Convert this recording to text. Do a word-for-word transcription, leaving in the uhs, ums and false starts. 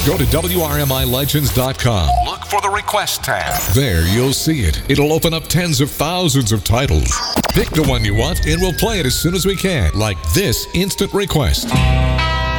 Go to W R M I Legends dot com. Look for the Request tab. There, you'll see it. It'll open up tens of thousands of titles. Pick the one you want, and we'll play it as soon as we can, like this instant request.